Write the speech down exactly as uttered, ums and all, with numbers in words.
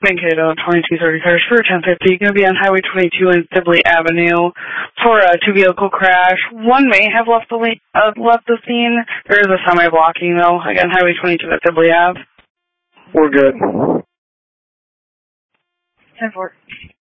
Mankato, twenty-two thirty-third for ten fifty. Going to be on Highway twenty-two and Sibley Avenue for a two-vehicle crash. One may have left the le- uh, left the scene. There is a semi-blocking, though. Again, Highway twenty-two at Sibley Ave. We're good. ten four.